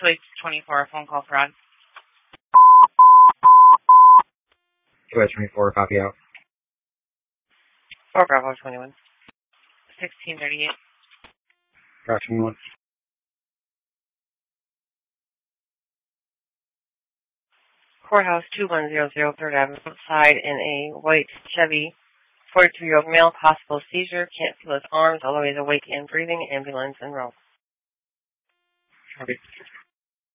Choice 24, phone call fraud. Choice 24, copy out. 4 Bravo 21. 1638. Bravo 21. Courthouse 2100 3rd Avenue outside in a white Chevy. 42-year-old male, possible seizure, can't feel his arms, although he's awake and breathing, ambulance en route. Copy.